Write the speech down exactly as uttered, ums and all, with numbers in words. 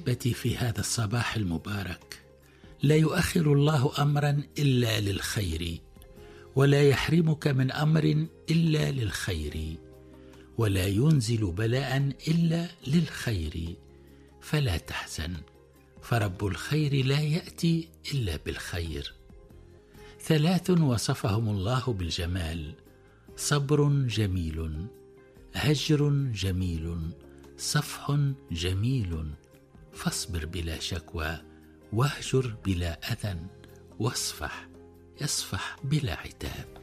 أحبتي في هذا الصباح المبارك، لا يؤخر الله أمرا إلا للخير، ولا يحرمك من أمر إلا للخير، ولا ينزل بلاء إلا للخير، فلا تحزن، فرب الخير لا يأتي إلا بالخير. ثلاث وصفهم الله بالجمال: صبر جميل، هجر جميل، صفح جميل. فاصبر بلا شكوى، واهجر بلا أذى، واصفح يصفح بلا عتاب.